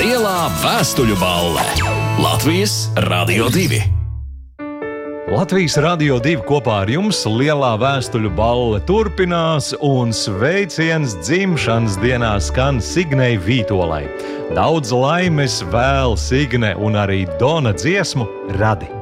Lielā vēstuļu balle. Latvijas Radio 2. Latvijas Radio 2 kopā ar jums Lielā vēstuļu balle turpinās un sveiciens dzimšanas dienā skan Signei Vītolai. Daudz laimes vēl Signe un arī Dona dziesmu Radi.